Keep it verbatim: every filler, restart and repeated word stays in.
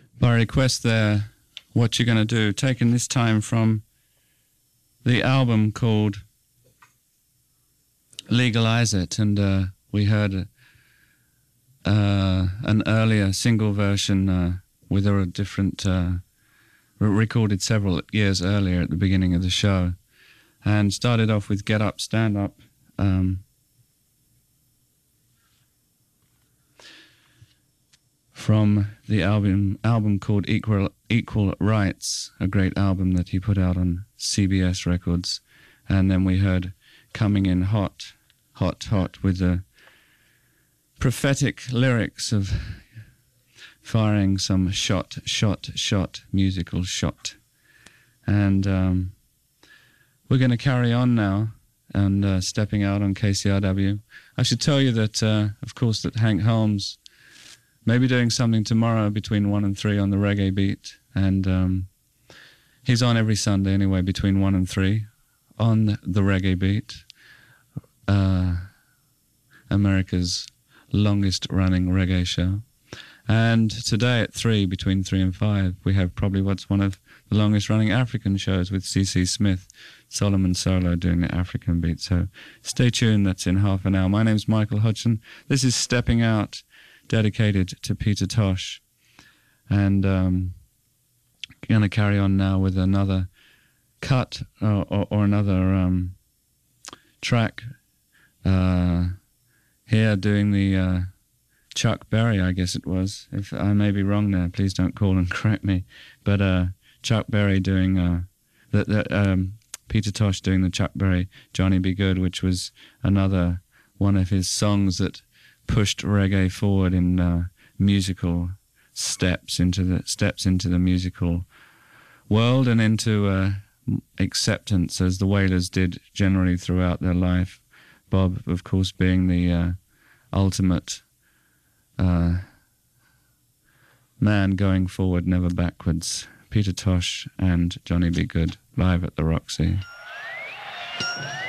By request there, What You Gonna Do, taken this time from the album called Legalize It, and uh, we heard uh, an earlier single version uh, with a different, uh, recorded several years earlier at the beginning of the show, and started off with Get Up, Stand Up, um, from the album album called Equal Equal Rights, a great album that he put out on C B S Records. And then we heard Coming In Hot, Hot, Hot, with the prophetic lyrics of firing some shot, shot, shot, musical shot. And um, we're going to carry on now and uh, stepping out on K C R W. I should tell you that, uh, of course, that Hank Holmes maybe doing something tomorrow between one and three on the Reggae Beat, and um, he's on every Sunday anyway between one and three on the Reggae Beat, uh, America's longest running reggae show. And today at three, between three and five, we have probably what's one of the longest running African shows with C C Smith, Solomon Solo doing the African Beat. So stay tuned, that's in half an hour. My name's Michael Hudson. This is Stepping Out, dedicated to Peter Tosh, and um, going to carry on now with another cut or, or, or another um, track uh, here doing the uh, Chuck Berry, I guess it was. If I may be wrong there, please don't call and correct me. But uh, Chuck Berry doing uh, the, the um, Peter Tosh doing the Chuck Berry Johnny Be Good, which was another one of his songs that pushed reggae forward in uh, musical steps into the steps into the musical world and into uh, acceptance, as the Wailers did generally throughout their life. Bob, of course, being the uh, ultimate uh, man going forward, never backwards. Peter Tosh and Johnny Be Good live at the Roxy.